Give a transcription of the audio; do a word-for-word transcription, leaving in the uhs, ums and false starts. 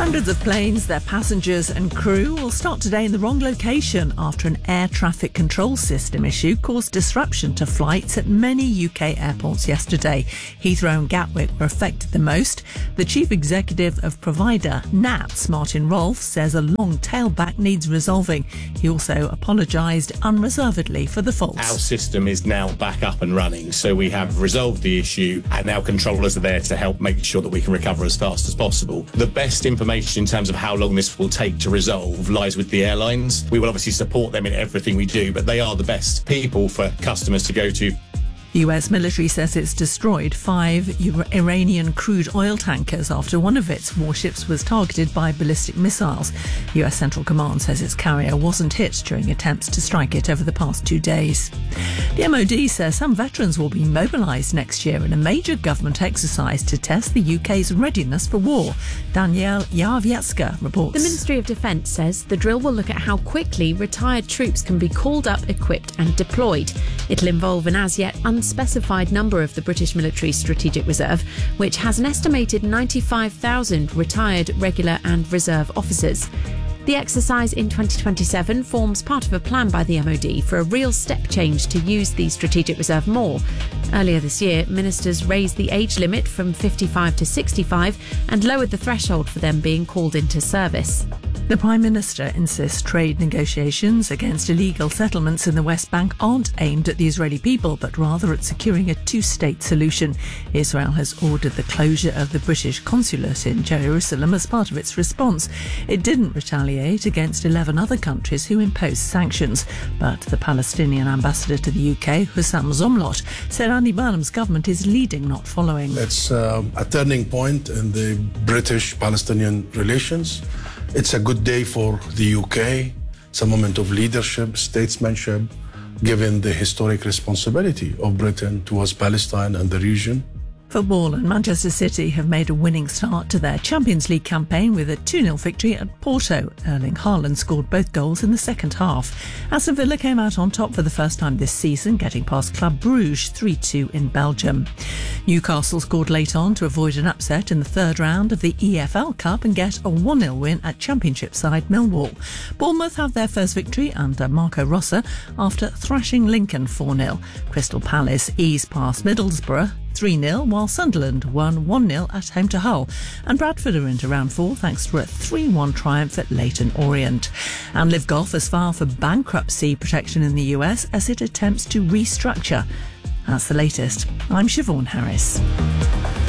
Hundreds of planes, their passengers and crew will start today in the wrong location after an air traffic control system issue caused disruption to flights at many U K airports yesterday. Heathrow and Gatwick were affected the most. The chief executive of provider N A T S, Martin Rolfe, says a long tailback needs resolving. He also apologised unreservedly for the faults. Our system is now back up and running, so we have resolved the issue and our controllers are there to help make sure that we can recover as fast as possible. The best information in terms of how long this will take to resolve lies with the airlines. We will obviously support them in everything we do, but they are the best people for customers to go to. The U S military says it's destroyed five Iranian crude oil tankers after one of its warships was targeted by ballistic missiles. U S Central Command says its carrier wasn't hit during attempts to strike it over the past two days. The M O D says some veterans will be mobilised next year in a major government exercise to test the U K's readiness for war. Danielle Jarwiecka reports. The Ministry of Defence says the drill will look at how quickly retired troops can be called up, equipped and deployed. It'll involve an as-yet unspecified number of the British Military Strategic Reserve, which has an estimated ninety-five thousand retired, regular and reserve officers. The exercise in twenty twenty-seven forms part of a plan by the M O D for a real step change to use the Strategic Reserve more. Earlier this year, ministers raised the age limit from fifty-five to sixty-five and lowered the threshold for them being called into service. The Prime Minister insists trade negotiations against illegal settlements in the West Bank aren't aimed at the Israeli people, but rather at securing a two-state solution. Israel has ordered the closure of the British consulate in Jerusalem as part of its response. It didn't retaliate against eleven other countries who imposed sanctions. But the Palestinian ambassador to the U K, Hussam Zomlot, said Andy Burnham's government is leading, not following. It's uh, a turning point in the British-Palestinian relations. It's a good day for the U K. It's a moment of leadership, statesmanship, given the historic responsibility of Britain towards Palestine and the region. Football and Manchester City have made a winning start to their Champions League campaign with a two nil victory at Porto. Erling Haaland scored both goals in the second half. Aston Villa came out on top for the first time this season, getting past Club Bruges three two in Belgium. Newcastle scored late on to avoid an upset in the third round of the E F L Cup and get a one nil win at Championship side Millwall. Bournemouth have their first victory under Marco Rossi after thrashing Lincoln four nil. Crystal Palace eased past Middlesbrough three nil, while Sunderland won one nil at home to Hull. And Bradford are into round four thanks to a three one triumph at Leyton Orient. And Live Golf has filed for bankruptcy protection in the U S as it attempts to restructure. That's the latest. I'm Siobhan Harris.